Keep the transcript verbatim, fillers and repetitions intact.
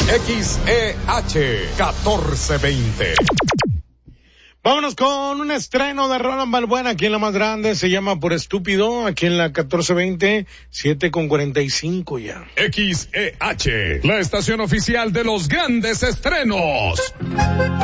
X E H catorce veinte. Vámonos con un estreno de Roland Balbuena aquí en la más grande, se llama Por Estúpido, aquí en la catorce veinte, siete con cuarenta y cinco ya. X E H, la estación oficial de los grandes estrenos.